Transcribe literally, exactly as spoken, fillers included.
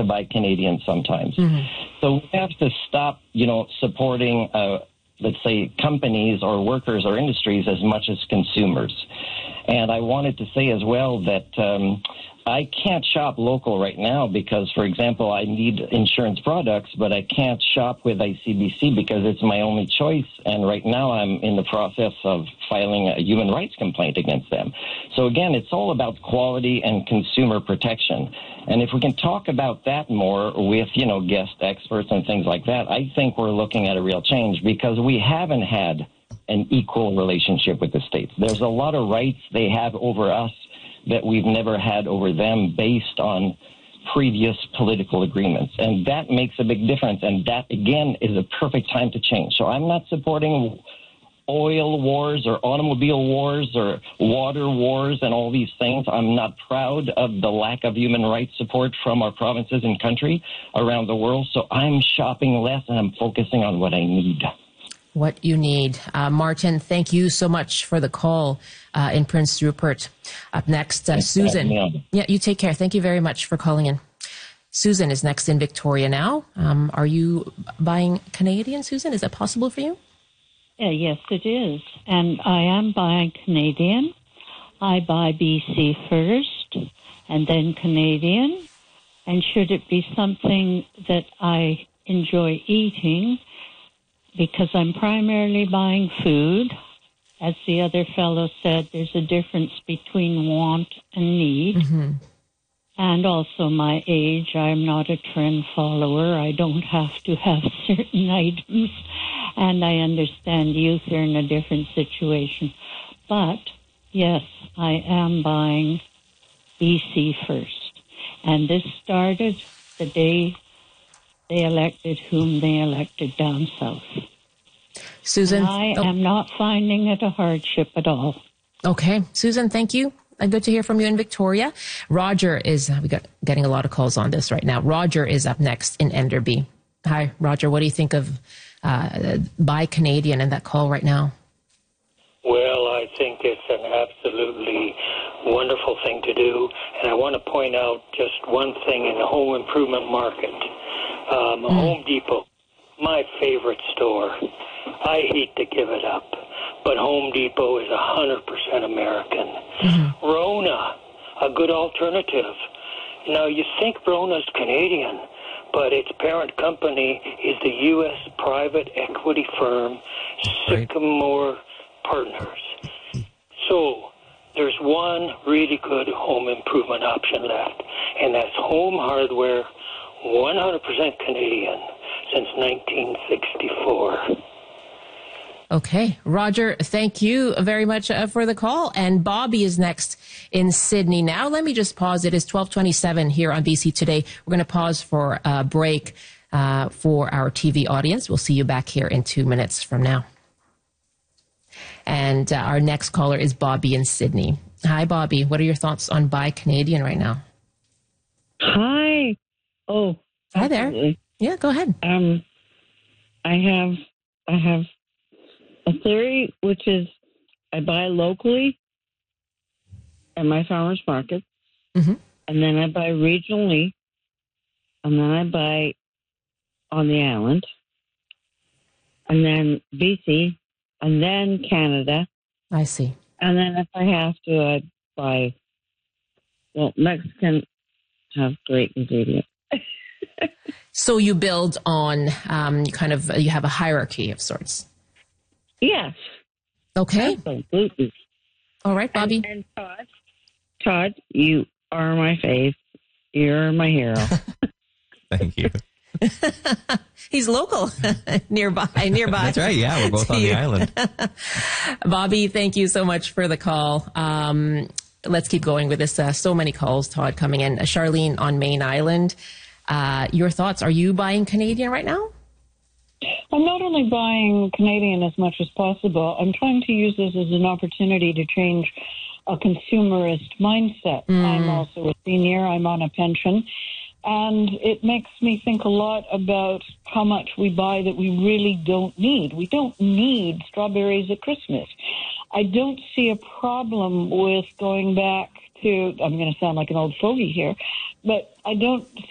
to buy Canadian sometimes. Mm-hmm. So we have to stop, you know, supporting, uh, let's say, companies or workers or industries as much as consumers. And I wanted to say as well that um, I can't shop local right now because, for example, I need insurance products, but I can't shop with I C B C because it's my only choice. And right now I'm in the process of filing a human rights complaint against them. So again, it's all about quality and consumer protection. And if we can talk about that more with, you know, guest experts and things like that, I think we're looking at a real change because we haven't had an equal relationship with the states. There's a lot of rights they have over us that we've never had over them based on previous political agreements. And that makes a big difference. And that, again, is a perfect time to change. So I'm not supporting oil wars or automobile wars or water wars and all these things. I'm not proud of the lack of human rights support from our provinces and country around the world. So I'm shopping less and I'm focusing on what I need. What you need. Uh, Martin, thank you so much for the call uh, in Prince Rupert. Up next, uh, Susan. Yeah, you take care. Thank you very much for calling in. Susan is next in Victoria now. Um, are you buying Canadian, Susan? Is that possible for you? Yeah, yes, it is. And I am buying Canadian. I buy B C first and then Canadian. And should it be something that I enjoy eating, because I'm primarily buying food. As the other fellow said, there's a difference between want and need. Mm-hmm. And also my age. I'm not a trend follower. I don't have to have certain items. And I understand youth are in a different situation. But, yes, I am buying B C first. And this started the day they elected whom they elected down south. Susan? And I oh. am not finding it a hardship at all. Okay. Susan, thank you. Uh, good to hear from you in Victoria. Roger is, uh, we got getting a lot of calls on this right now. Roger is up next in Enderby. Hi, Roger. What do you think of uh, Buy Canadian and that call right now? Well, I think it's an absolutely wonderful thing to do. And I want to point out just one thing in the home improvement market. Um, mm. Home Depot, my favorite store. I hate to give it up, but Home Depot is one hundred percent American. Mm-hmm. Rona, a good alternative. Now, you think Rona's Canadian, but its parent company is the U S private equity firm Sycamore Partners. So there's one really good home improvement option left, and that's Home Hardware, one hundred percent Canadian since nineteen sixty-four. Okay. Roger, thank you very much uh, for the call. And Bobby is next in Sydney now. Let me just pause. It is twelve twenty-seven here on B C Today. We're going to pause for a break uh, for our T V audience. We'll see you back here in two minutes from now. And uh, our next caller is Bobby in Sydney. Hi, Bobby. What are your thoughts on Buy Canadian right now? Hi. Oh, hi absolutely. there. Yeah, go ahead. Um, I have, I have a theory, which is I buy locally at my farmer's market, mm-hmm. and then I buy regionally, and then I buy on the island, and then B C, and then Canada. I see. And then if I have to, I buy, well, Mexican have great ingredients. So you build on, um, you kind of, you have a hierarchy of sorts. Yes. Okay. Absolutely. All right, Bobby. And, and Todd, Todd, you are my fave. You're my hero. Thank you. He's local, nearby, nearby. That's right. Yeah, we're both on the island. Bobby, thank you so much for the call. Um, let's keep going with this. Uh, so many calls, Todd, coming in. Uh, Charlene on Main Island. Uh, your thoughts? Are you buying Canadian right now? I'm not only buying Canadian as much as possible. I'm trying to use this as an opportunity to change a consumerist mindset. Mm. I'm also a senior. I'm on a pension. And it makes me think a lot about how much we buy that we really don't need. We don't need strawberries at Christmas. I don't see a problem with going back to, I'm going to sound like an old fogey here, but I don't